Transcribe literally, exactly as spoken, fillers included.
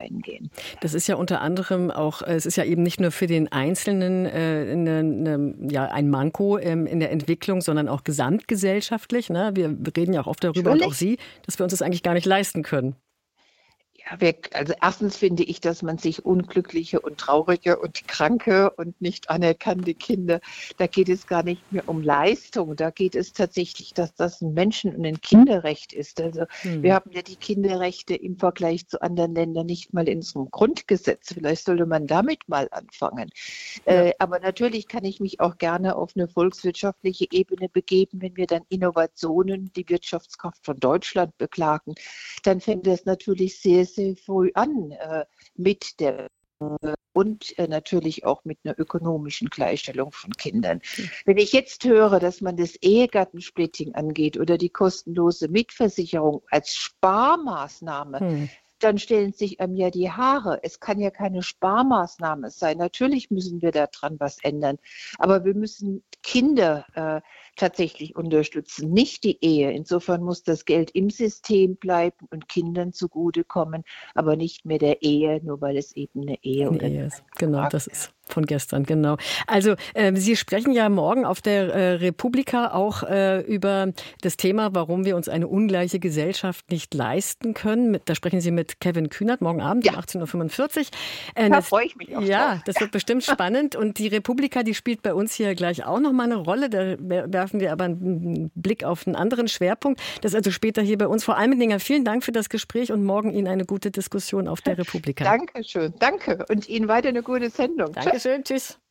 eingehen. Das ist ja unter anderem auch, es ist ja eben nicht nur für den Einzelnen äh, eine, eine, ja, ein Manko ähm, in der Entwicklung, sondern auch gesamtgesellschaftlich. Ne? Wir reden ja auch oft darüber, Natürlich. und auch Sie, dass wir uns das eigentlich gar nicht leisten können. Ja, wir, also erstens finde ich, dass man sich unglückliche und traurige und kranke und nicht anerkannte Kinder, da geht es gar nicht mehr um Leistung, da geht es tatsächlich, dass das ein Menschen- und ein Kinderrecht ist. Also Hm. wir haben ja die Kinderrechte im Vergleich zu anderen Ländern nicht mal in unserem Grundgesetz. Vielleicht sollte man damit mal anfangen. Ja. Äh, aber natürlich kann ich mich auch gerne auf eine volkswirtschaftliche Ebene begeben, wenn wir dann Innovationen, die Wirtschaftskraft von Deutschland beklagen, dann fängt es natürlich sehr, sehr früh an äh, mit der äh, und äh, natürlich auch mit einer ökonomischen Gleichstellung von Kindern. Mhm. Wenn ich jetzt höre, dass man das Ehegattensplitting angeht oder die kostenlose Mitversicherung als Sparmaßnahme, Hm. dann stellen sich einem ja die Haare. Es kann ja keine Sparmaßnahme sein. Natürlich müssen wir daran was ändern, aber wir müssen Kinder äh, tatsächlich unterstützen, nicht die Ehe. Insofern muss das Geld im System bleiben und Kindern zugutekommen, aber nicht mehr der Ehe, nur weil es eben eine Ehe Eine oder Ehe ist. Genau, Vertrag das ist von gestern, genau. Also äh, Sie sprechen ja morgen auf der äh, Republika auch äh, über das Thema, warum wir uns eine ungleiche Gesellschaft nicht leisten können. Mit, da sprechen Sie mit Kevin Kühnert morgen Abend Ja. um achtzehn Uhr fünfundvierzig. Äh, Da das, freue ich mich auch ja, drauf. das wird bestimmt spannend. Und die Republika, die spielt bei uns hier gleich auch nochmal eine Rolle. Da werfen wir aber einen Blick auf einen anderen Schwerpunkt. Das ist also später hier bei uns. Frau Almendinger, vielen Dank für das Gespräch und morgen Ihnen eine gute Diskussion auf der Republika. Dankeschön, danke und Ihnen weiter eine gute Sendung. Dankeschön, tschüss.